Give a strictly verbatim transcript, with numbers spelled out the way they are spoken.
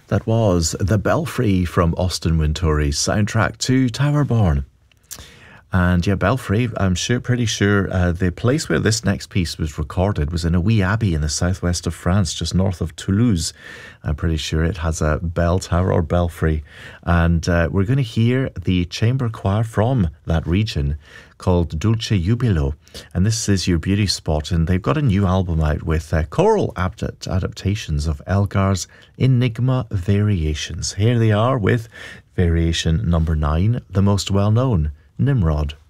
That was The Belfry from Austin Wintour's soundtrack to Towerborn. And yeah, Belfry, I'm sure, pretty sure uh, the place where this next piece was recorded was in a wee abbey in the southwest of France, just north of Toulouse. I'm pretty sure it has a bell tower or belfry. And uh, we're going to hear the chamber choir from that region called Dulce Jubilo. And this is your beauty spot. And they've got a new album out with uh, choral adapt- adaptations of Elgar's Enigma Variations. Here they are with variation number nine, the most well-known, Nimrod.